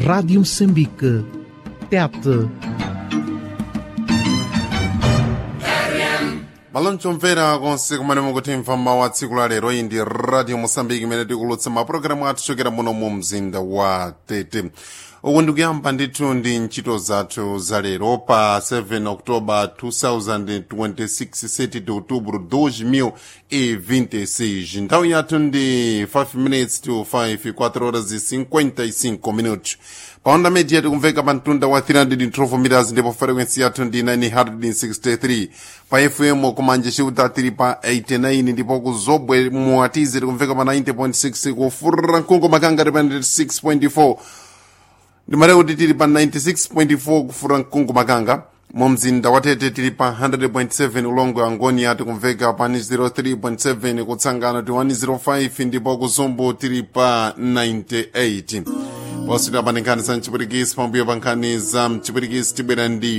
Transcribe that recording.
Rádio Moçambique. TET. malonjomvera konse kumene mukuti mfamba wa tsiku la lero iyi ndi Radio Moçambique imene tikulutsa mapulogalamu athu chokera muno mu mzinda wa Tete. Uku ndikuyamba ndithu ndi ntchito zathu za lero pa 7 October 2026 7 de outubro 2026. Nthawi yathu ndi 5 minutes to 5 4 horas e 55 minutos. Pa onda media tikumveka pa mtunda wa 312 meters ndipo frequency yathu ndi 963. Pa FM kumanje ciuta tili pa 89 ndipo ku Zobwe muatize tikumveka pa 90.6 ku Furankungu Makanga tili pa 96.4. Ndimare kuti tili pa 96.4 ku Furankungu Makanga. Mu mzinda wa Tete tili pa 100.7 ulongo angoni ati kumveka pa 103.7 kutsangana ti 105 ndipo ku Zombo tili pa 98. Posita pa nkhani za mchipirikisi pambuyo pa nkhani za mchipirikisi tibwera ndi